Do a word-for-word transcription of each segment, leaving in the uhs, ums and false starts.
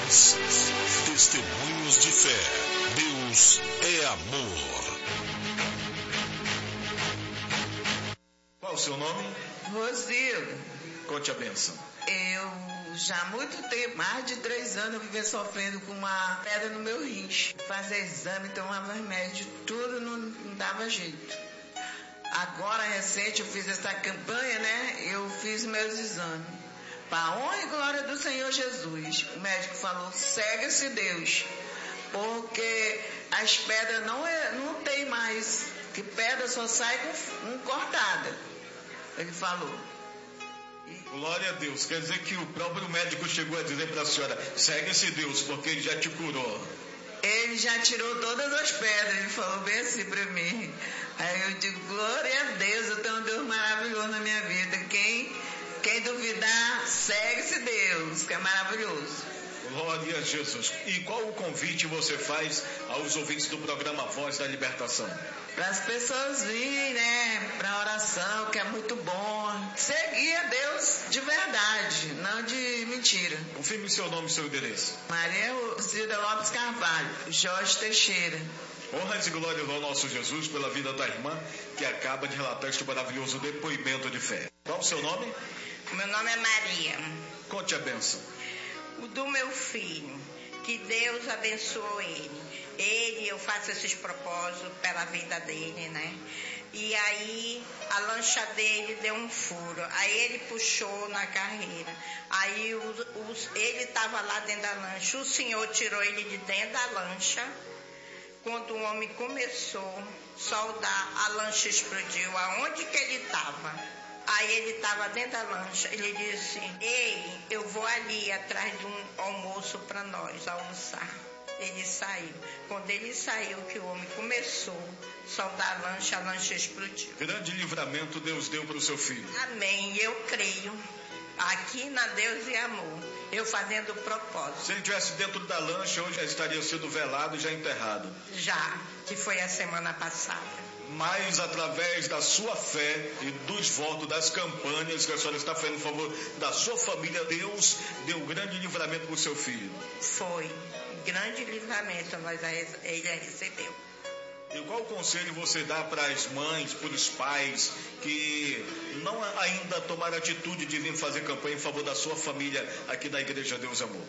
Voz. Testemunhos de fé. Deus é amor. Qual o seu nome? Rosilda. Conte a bênção. Eu já há muito tempo, mais de três anos, eu vivia sofrendo com uma pedra no meu rins. Fazia exame, tomava remédio, tudo não, não dava jeito. Agora, recente, eu fiz essa campanha, né? Eu fiz meus exames. Para a honra e glória do Senhor Jesus. O médico falou, segue-se Deus. Porque as pedras não, é, não tem mais. Que pedra só sai com um cortada. Ele falou. Glória a Deus. Quer dizer que o próprio médico chegou a dizer para a senhora, segue-se Deus, porque ele já te curou. Ele já tirou todas as pedras. Ele falou bem assim para mim. Aí eu digo, glória a Deus, eu tenho um Deus maravilhoso na minha vida. Quem, quem duvidar, segue-se Deus, que é maravilhoso. Glória a Jesus. E qual o convite você faz aos ouvintes do programa Voz da Libertação? Para as pessoas virem, né, para oração, que é muito bom. Seguir a Deus de verdade, não de mentira. Confirme seu nome e seu endereço. Maria Cida Lopes Carvalho, Jorge Teixeira. Honras e glórias ao nosso Jesus pela vida da irmã que acaba de relatar este maravilhoso depoimento de fé. Qual o seu nome? Meu nome é Maria. Conte a bênção. O do meu filho, que Deus abençoou ele. Ele, eu faço esses propósitos pela vida dele, né? E aí a lancha dele deu um furo. Aí ele puxou na carreira. Aí os, os, ele estava lá dentro da lancha. O senhor tirou ele de dentro da lancha. Quando o homem começou a soldar, a lancha explodiu. Aonde que ele estava? Aí ele estava dentro da lancha. Ele disse, ei, eu vou ali atrás de um almoço para nós almoçar. Ele saiu. Quando ele saiu, que o homem começou a soldar a lancha, a lancha explodiu. Grande livramento Deus deu para o seu filho. Amém, eu creio. Aqui na Deus e Amor, eu fazendo o propósito. Se ele estivesse dentro da lancha, hoje já estaria sendo velado e já enterrado. Já, que foi a semana passada. Mas através da sua fé e dos votos, das campanhas que a senhora está fazendo em favor da sua família, Deus deu grande livramento para o seu filho. Foi, grande livramento, nós ele recebeu. E qual conselho você dá para as mães, para os pais que não ainda tomaram atitude de vir fazer campanha em favor da sua família aqui da Igreja Deus Amor?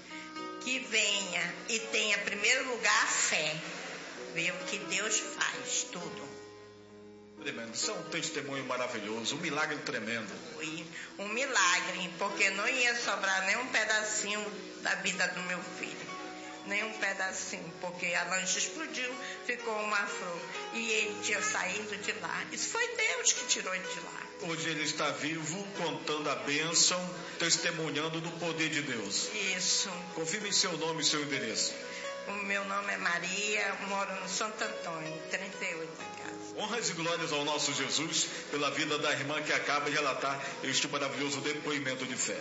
Que venha e tenha, em primeiro lugar, a fé. Ver o que Deus faz, tudo. Tremendo, isso é um testemunho maravilhoso, um milagre tremendo. Foi um milagre, porque não ia sobrar nem um pedacinho da vida do meu filho. Nem um pedacinho, porque a lancha explodiu, ficou uma flor. E ele tinha saído de lá. Isso foi Deus que tirou ele de lá. Hoje ele está vivo, contando a bênção, testemunhando do poder de Deus. Isso. Confirme seu nome e seu endereço. O meu nome é Maria, moro no Santo Antônio, trinta e oito da casa. Honras e glórias ao nosso Jesus pela vida da irmã que acaba de relatar este maravilhoso depoimento de fé.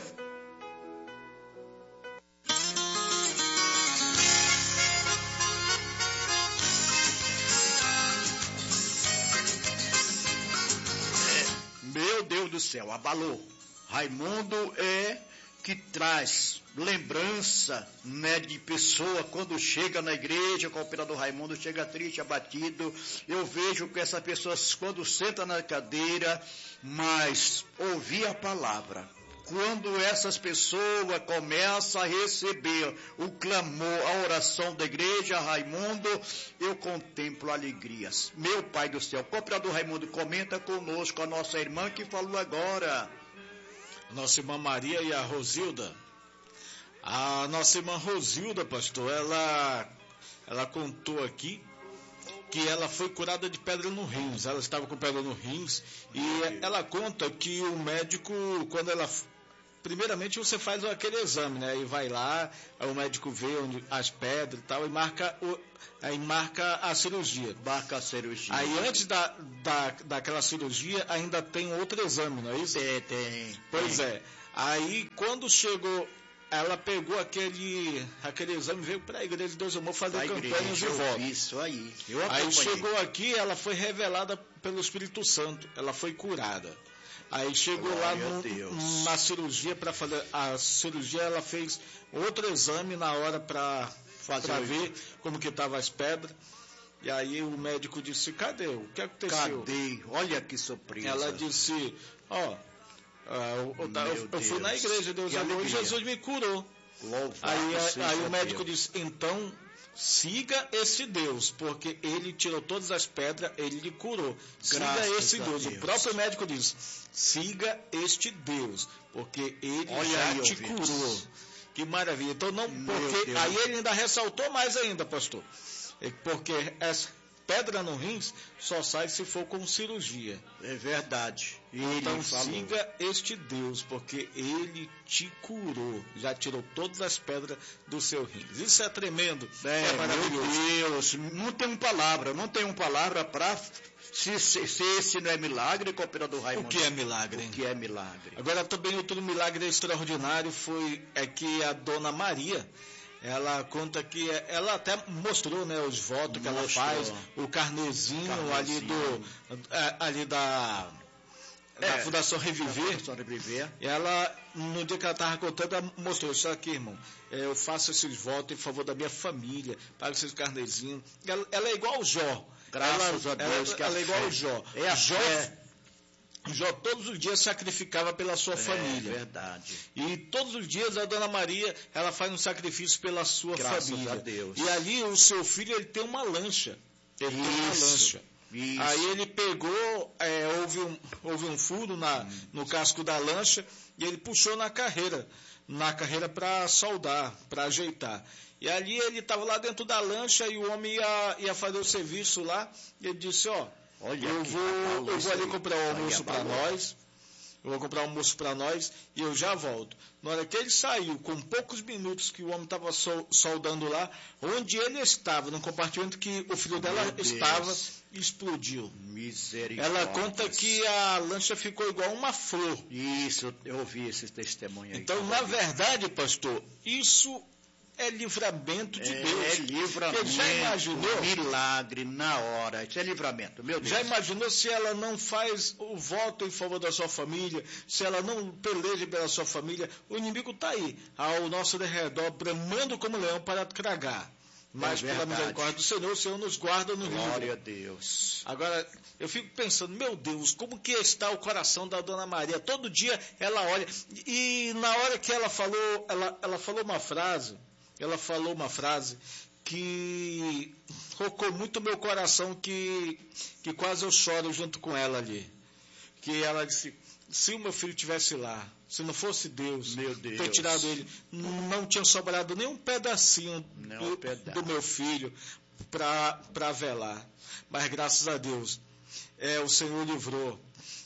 Meu Deus do céu, abalou. Raimundo é que traz lembrança, né, de pessoa quando chega na igreja, com o operador Raimundo chega triste, abatido. Eu vejo que essa pessoa, quando senta na cadeira, mas ouvir a palavra. Quando essas pessoas começam a receber o clamor, a oração da igreja, Raimundo, eu contemplo alegrias. Meu Pai do céu, o operador Raimundo, comenta conosco a nossa irmã que falou agora. Nossa irmã Maria e a Rosilda. A nossa irmã Rosilda, pastor, ela, ela contou aqui que ela foi curada de pedra no rins. Ela estava com pedra no rins e ela conta que o médico, quando ela... Primeiramente você faz aquele exame, né? E vai lá, aí o médico vê onde, as pedras e tal, e marca, o, aí marca a cirurgia. Marca a cirurgia. Aí antes da, da, daquela cirurgia ainda tem outro exame, não é isso? Tem, tem. Pois é. Aí quando chegou, ela pegou aquele, aquele exame e veio para a igreja de Deus Amor fazer campanhas de volta. Isso aí. Eu aí chegou aqui, ela foi revelada pelo Espírito Santo, ela foi curada. Aí chegou Glória lá a Deus. no, na cirurgia para fazer a cirurgia, ela fez outro exame na hora para Fazer o- ver como que estavam as pedras. E aí o médico disse, cadê? O que aconteceu? Cadê? Olha que surpresa. Ela disse, ó, ah, eu, eu, Meu eu, eu fui na Deus, igreja, Deus que amou e alegria. Jesus me curou. Louvado Aí, seja aí o médico Deus. disse, então siga esse Deus, porque ele tirou todas as pedras, ele lhe curou. Siga Graças esse a Deus. Deus. O próprio médico diz, siga este Deus, porque ele Olha já aí, te ouvintes. curou. Que maravilha. Então não, Meu porque Deus. aí ele ainda ressaltou mais ainda, pastor. É porque essa pedra no rins só sai se for com cirurgia. É verdade. Ele Então falou. siga este Deus, porque ele te curou, já tirou todas as pedras do seu rins. Isso é tremendo, é, É, maravilhoso. meu Deus, não tem palavra, não tem palavra para se, se, se esse não é milagre, cooperador O Raimundo. que é milagre, hein? O que é milagre? Agora também outro milagre extraordinário foi é que a dona Maria, ela conta que ela até mostrou, né, os votos que ela Mostrou. faz, o carnezinho, Carnezinho. ali do é, ali da, da É, Fundação Reviver. Só reviver. Ela, no dia que ela estava contando, ela mostrou isso aqui, irmão. É, eu faço esses votos em favor da minha família, pago esses carnezinhos. Ela, ela é igual ao Jó. Graças ela, a Deus ela, que a ela é igual fé- ao Jó. é a Jó, fé. Jó todos os dias sacrificava pela sua É família. verdade. E todos os dias a dona Maria, ela faz um sacrifício pela sua Graças família. a Deus. E ali o seu filho, ele tem uma lancha. Ele tem uma Isso. lancha. Isso. Aí ele pegou, é, houve, um, houve um furo na, no casco da lancha e ele puxou na carreira, na carreira para soldar, para ajeitar. E ali ele estava lá dentro da lancha e o homem ia, ia fazer o serviço lá e ele disse, ó, Olha eu que vou, abalou eu isso vou ali aí. comprar um Aí almoço para abalou. nós, eu vou comprar um almoço para nós e eu já volto. Na hora que ele saiu, com poucos minutos que o homem estava sol, soldando lá, onde ele estava, no compartimento que o filho dela Meu Deus. estava, explodiu. Misericórdia. Ela conta que a lancha ficou igual uma flor. Isso, eu ouvi esse testemunho aí. Então, na verdade, pastor, isso é livramento de é, Deus. é livramento, Porque já imaginou? milagre na hora. Isso é livramento, meu Deus. Já imaginou se ela não faz o voto em favor da sua família, se ela não peleja pela sua família, o inimigo está aí, ao nosso redor, bramando como leão para tragar. Mas É pela verdade. misericórdia do Senhor, o Senhor nos guarda no Glória livro. a Deus. Agora, eu fico pensando, meu Deus, como que está o coração da Dona Maria? Todo dia ela olha, e na hora que ela falou, ela, ela falou uma frase, ela falou uma frase que tocou muito meu coração, que, que quase eu choro junto com ela ali. Que ela disse, se o meu filho estivesse lá, se não fosse Deus, Meu Deus. ter tirado ele, não tinha sobrado nem um pedacinho Nem do, um pedaço. do meu filho para velar. Mas graças a Deus, é, o Senhor livrou.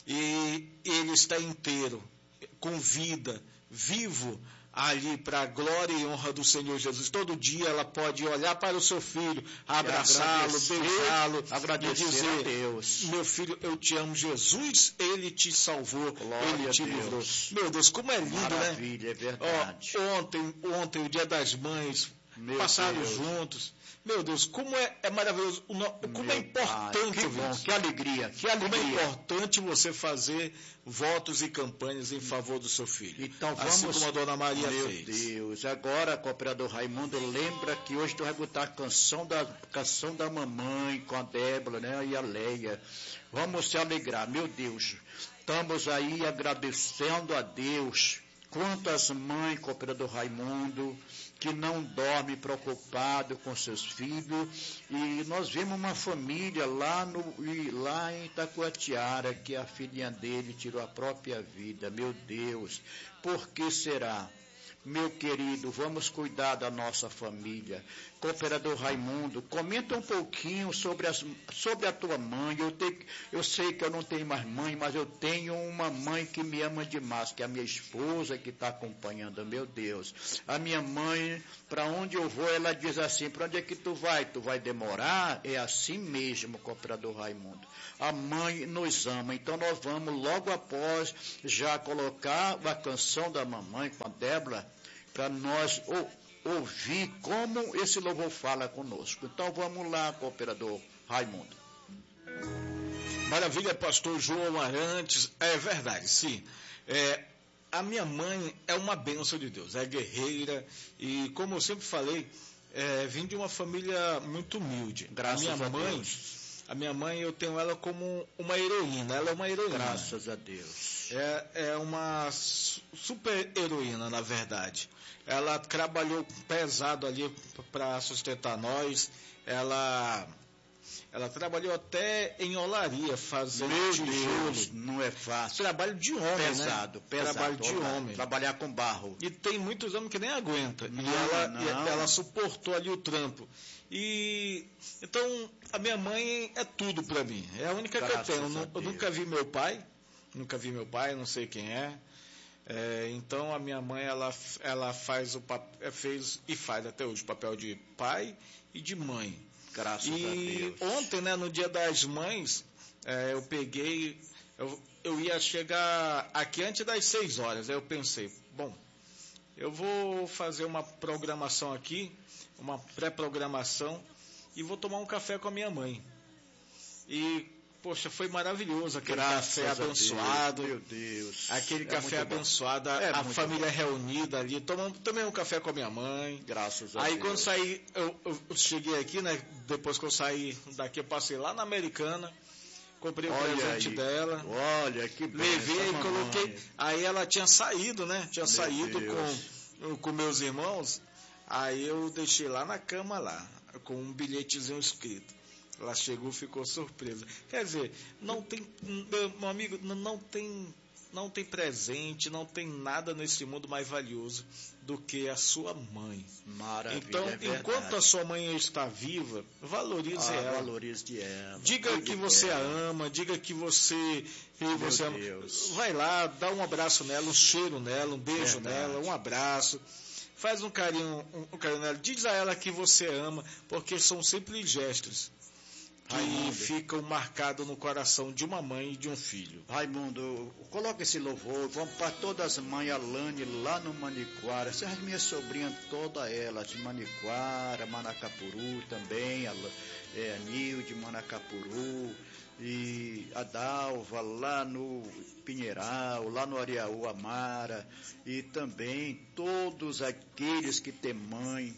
E ele está inteiro, com vida, vivo, ali para a glória e honra do Senhor Jesus. Todo dia ela pode olhar para o seu filho, abraçá-lo, agradecer, beijá-lo, agradecer e dizer, a Deus. meu filho, eu te amo, Jesus, ele te salvou, Glória ele te a Deus. livrou. Meu Deus, como é lindo, né? Maravilha, é verdade. Ó, ontem, ontem, o dia das mães, Meu passaram Deus. juntos. Meu Deus, como é, é maravilhoso, o no- como Meu é importante, Pai, que bom, ouvintes, que alegria, que como é alegria. importante você fazer votos e campanhas em favor do seu filho. Então assim vamos, como a dona Maria meu fez. Deus, agora, cooperador Raimundo, lembra que hoje tu vai botar a canção da, canção da mamãe com a Débora, né, e a Leia. Vamos se alegrar, meu Deus. Estamos aí agradecendo a Deus. Quantas mães, cooperador Raimundo, que não dorme preocupado com seus filhos, e nós vimos uma família lá, no, e lá em Itacoatiara, que a filhinha dele tirou a própria vida. Meu Deus, por que será? Meu querido, vamos cuidar da nossa família. Cooperador Raimundo, comenta um pouquinho sobre, as, sobre a tua mãe. Eu, tenho, eu sei que eu não tenho mais mãe, mas eu tenho uma mãe que me ama demais, que é a minha esposa que está acompanhando, meu Deus. A minha mãe, para onde eu vou, ela diz assim, para onde é que tu vai? Tu vai demorar? É assim mesmo, cooperador Raimundo. A mãe nos ama, então nós vamos logo após já colocar a canção da mamãe com a Débora, para nós ou, ouvir como esse louvor fala conosco. Então vamos lá, cooperador Raimundo. Maravilha, pastor João Arantes. É verdade, sim. É, a minha mãe é uma bênção de Deus, é guerreira e, como eu sempre falei, é, vim de uma família muito humilde. Graças a minha a mãe, Deus. A minha mãe, eu tenho ela como uma heroína, ela é uma heroína. Graças a Deus. É, é uma super heroína, na verdade. Ela trabalhou pesado ali para sustentar nós, ela... Ela trabalhou até em olaria, fazendo Meu tijolo. Deus, não é fácil. Trabalho de homem, Pesado, né? pesado. Trabalho de Olha, homem. Trabalhar com barro. E tem muitos homens que nem aguenta. Não, e ela, não. e ela suportou ali o trampo. E então a minha mãe é tudo para mim. É a única Graças que eu tenho. a Eu, Deus. nunca vi meu pai. Nunca vi meu pai, não sei quem é. É, então a minha mãe ela, ela faz o pap- fez e faz até hoje o papel de pai e de mãe. Graças E a Deus. ontem, né, no Dia das Mães, é, eu peguei, eu, eu ia chegar aqui antes das seis horas. Aí eu pensei, bom, eu vou fazer uma programação aqui, uma pré-programação, e vou tomar um café com a minha mãe. E, poxa, foi maravilhoso aquele Graças café a Deus. abençoado. Meu Deus. Aquele É café muito bom. abençoado, É a muito família bom. reunida ali, tomamos também um café com a minha mãe. Graças a Aí Deus. quando saí, eu, eu- eu cheguei aqui, né? Depois que eu saí daqui, eu passei lá na Americana, comprei o Olha presente aí. dela, Olha, que levei benção, e mamãe. coloquei. Aí ela tinha saído, né? Tinha Meu saído Deus. com, com meus irmãos. Aí eu deixei lá na cama lá, com um bilhetezinho escrito. Ela chegou, ficou surpresa. Quer dizer, não tem, meu, meu amigo, não- não tem, não tem presente, não tem nada nesse mundo mais valioso do que a sua mãe. Maravilha, Então, é verdade. enquanto a sua mãe está viva, valorize Ah, ela. valorize ela. Diga Cuide que você a dela. ama, diga que você, que você ama. Deus. Vai lá, dá um abraço nela, um cheiro nela, um beijo Verdade. nela, um abraço. Faz um carinho, um, um carinho nela. Diz a ela que você ama, porque são simples gestos que Raimundo. ficam marcados no coração de uma mãe e de um filho. Raimundo, coloca esse louvor, vamos para todas as mães, Alane, lá no Maniquara, essas minhas sobrinhas, todas elas, de Maniquara, Manacapuru também, a, é, a Nil de Manacapuru, e a Dalva, lá no Pinheiral, lá no Areaú, Amara, e também todos aqueles que têm mãe,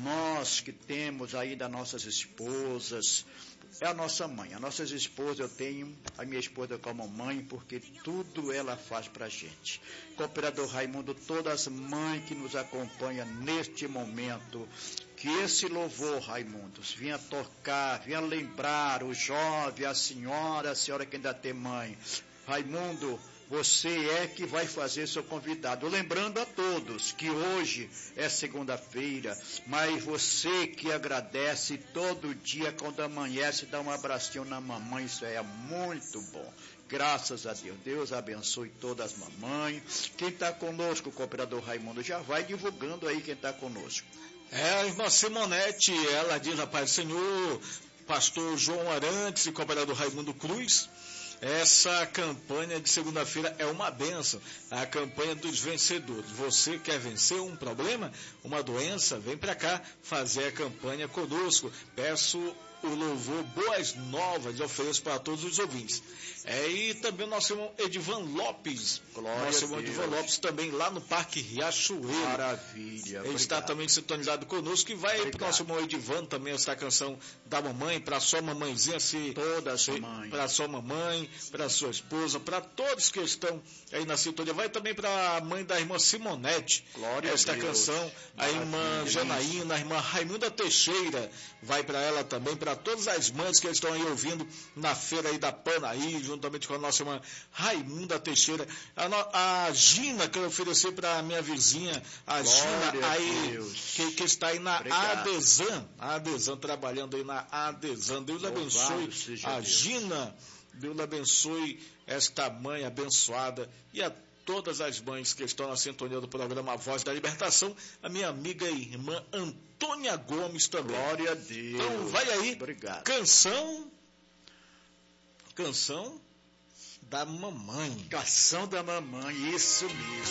nós que temos ainda nossas esposas, é a nossa mãe, as nossas esposas, eu tenho a minha esposa como mãe, porque tudo ela faz pra gente. Cooperador Raimundo, todas as mães que nos acompanham neste momento, que esse louvor, Raimundo, venha tocar, venha lembrar o jovem, a senhora, a senhora que ainda tem mãe. Raimundo, você é que vai fazer seu convidado. Lembrando a todos que hoje é segunda-feira, mas você que agradece todo dia quando amanhece, dá um abracinho na mamãe, isso é muito bom. Graças a Deus. Deus abençoe todas as mamães. Quem está conosco, o cooperador Raimundo, já vai divulgando aí quem está conosco. É a irmã Simonete, ela diz, rapaz, Senhor, pastor João Arantes e cooperador Raimundo Cruz, essa campanha de segunda-feira é uma bênção, a campanha dos vencedores. Você quer vencer um problema, uma doença? Vem para cá fazer a campanha conosco. Peço o louvor Boas Novas e ofereço para todos os ouvintes. É, e também o nosso irmão Edivan Lopes, Glória nosso a irmão Deus. Edivan Lopes também lá no Parque Riachuelo. Maravilha. Ele está obrigado. também sintonizado conosco e vai para o Obrigado. nosso irmão Edivan também essa canção da mamãe, para sua mamãezinha, se, Todas as mães. para sua mamãe, para sua esposa, para todos que estão aí na sintonia. Vai também para a mãe da irmã Simonete, Glória a esta Deus. canção, a Maravilha. irmã Janaína, a irmã Raimunda Teixeira, vai para ela também, para todas as mães que estão aí ouvindo na feira aí da Panaí, juntamente com a nossa irmã Raimunda Teixeira, a, no, a Gina, que eu ofereci para a minha vizinha, a Glória Gina a aí, Deus. que, que está aí na Obrigado. Adesan, a Adesan, trabalhando aí na Adesan. Deus Louvado abençoe seja a Deus. Gina, Deus abençoe esta mãe abençoada e a todas as mães que estão na sintonia do programa A Voz da Libertação, a minha amiga e irmã Antônia Gomes também. Glória a Deus. Então vai aí, Obrigado. canção, canção da mamãe. Canção da mamãe, isso mesmo.